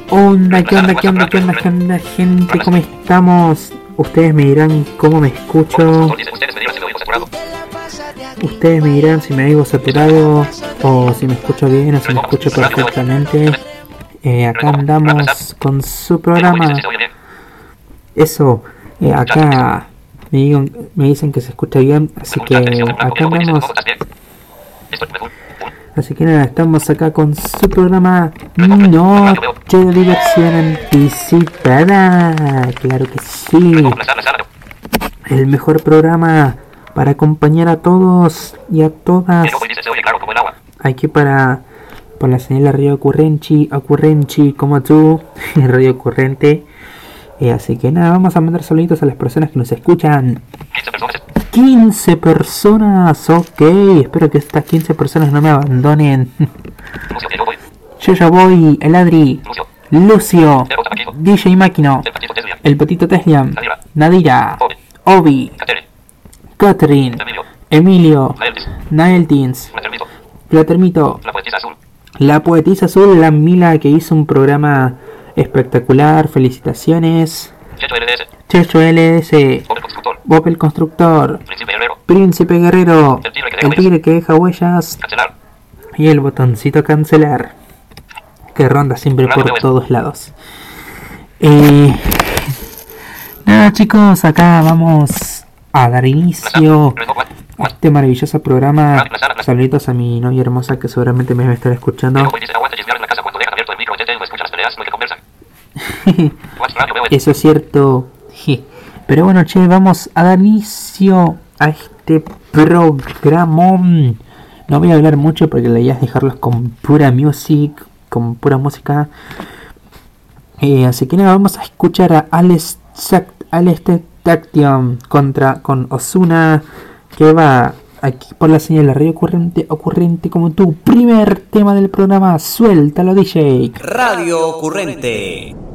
onda, gente? ¿Cómo estamos? Ustedes me dirán cómo me escucho. Ustedes me dirán si me oigo saturado o si me escucho bien o si me escucho perfectamente. Acá andamos con su programa. Eso, acá me dicen que se escucha bien, así que acá andamos. Así que nada, estamos acá con su programa Noche de Diversión Anticipada. Claro que sí. El mejor programa para acompañar a todos y a todas. Aquí por la señal de Radio Ocurrenchi como tú, Radio Ocurrente. Así que nada, vamos a mandar saluditos a las personas que nos escuchan. 15 personas, ok. Espero que estas 15 personas no me abandonen. Yo ya voy, el Adri, Lucio, DJ Máquino, el Petito Tesla, Nadira, Obi, Catherine, Emilio, Naeltins, Platermito, la Poetisa Azul, la Mila que hizo un programa espectacular, felicitaciones. Checho LS, Bob el Constructor, Príncipe Guerrero, el Tigre que deja huellas y el botoncito cancelar que ronda siempre por todos lados. Nada chicos, acá vamos a dar inicio a este maravilloso programa. Saluditos a mi novia hermosa que seguramente me va a estar escuchando. Eso es cierto. Pero bueno, che, vamos a dar inicio a este programón. No voy a hablar mucho porque la idea es dejarlos con pura música. Así que nada, vamos a escuchar a Alex Taction con Ozuna, que va aquí por la señal de Radio Ocurrente como tu primer tema del programa. Suéltalo, DJ. Radio Ocurrente.